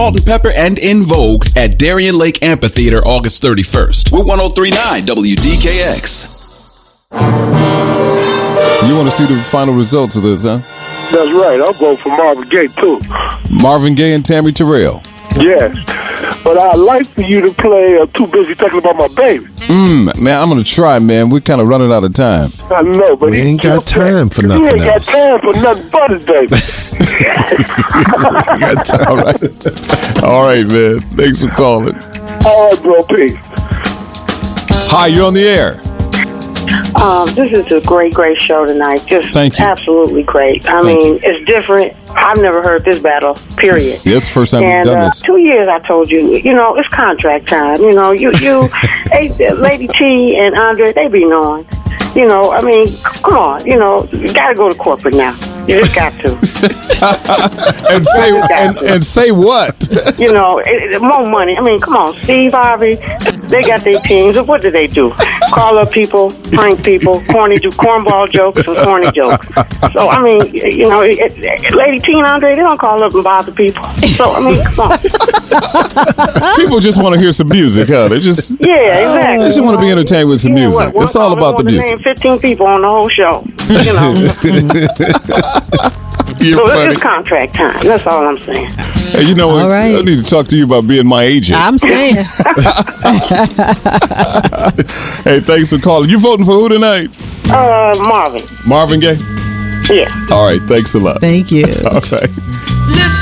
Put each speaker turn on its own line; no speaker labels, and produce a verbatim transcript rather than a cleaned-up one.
Salt and Pepper and In Vogue at Darien Lake Amphitheater August thirty-first. We're one oh three point nine W D K X.
You want to see the final results of this, huh?
That's right. I'll go for Marvin Gaye, too.
Marvin Gaye and Tammy Terrell.
Yes. But I'd like for you to play uh, Too Busy Thinking About My Baby.
Mmm, man, I'm going to try, man. We're kind of running out of time.
I know, but
we ain't got time for nothing
else. We ain't
else.
got time for nothing but his baby.
got time, all right. All right, man. Thanks for calling.
All right, bro. Peace.
Hi, you're on the air.
Um, this is a great, great show tonight. Just
Thank you.
Absolutely great. I
Thank
mean,
you.
it's different. I've never heard this battle, period.
This is the first time
and,
we've done
uh,
this.
Two years, I told you, you know, it's contract time. You know, you, you, hey, Lady T and Andre, they be knowing. You know, I mean, come on. You know, you got to go to corporate now. You just got to.
and say and, and say what?
You know, it, it, more money. I mean, come on, Steve Harvey. They got their teams. What do they do? Call up people, prank people, corny, do cornball jokes and corny jokes. So I mean, you know, it, it, Lady T and Andre, they don't call up and bother people. So I mean, come on.
People just want to hear some music, huh? They just
yeah, exactly.
They just want to be entertained with some
You know
music.
what?
It's all
One
about the
call, they
music.
want to name fifteen people on the whole show. You know.
You're
so
funny.
it's contract time. That's all I'm saying.
Hey, you know what?
All right.
I need to talk to you about being my agent.
I'm saying.
Hey, thanks for calling. You voting for who tonight?
Uh, Marvin.
Marvin Gaye?
Yeah.
All right. Thanks a lot.
Thank you.
All right.